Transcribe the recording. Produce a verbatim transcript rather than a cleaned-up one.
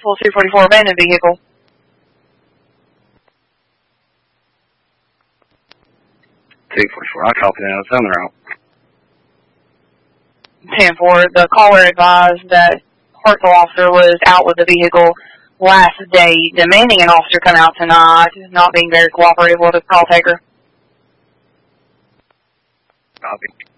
Knoxville two forty-four, abandoned vehicle. two forty-four, I copy that. It's on the route. ten four, the caller advised that Hartsville officer was out with the vehicle last day, demanding an officer come out tonight, not being very cooperative with the call taker. Copy.